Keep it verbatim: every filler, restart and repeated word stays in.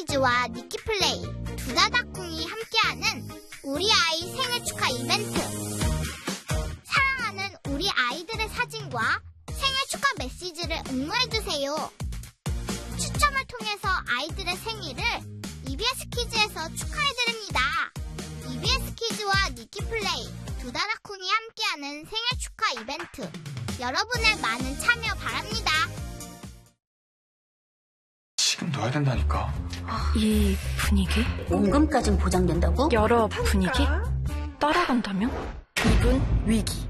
미스키즈와 니키플레이, 두다다쿵이 함께하는 우리 아이 생일 축하 이벤트. 사랑하는 우리 아이들의 사진과 생일 축하 메시지를 응모해주세요. 추첨을 통해서 아이들의 생일을 이비에스 키즈에서 축하해드립니다. 이비에스 키즈와 니키플레이, 두다다쿵이 함께하는 생일 축하 이벤트. 여러분의 많은 참여 바랍니다. 지금 넣어야 된다니까. 이 분위기? 원금까진 보장된다고? 여러 분위기? 따라간다면? 이분 위기.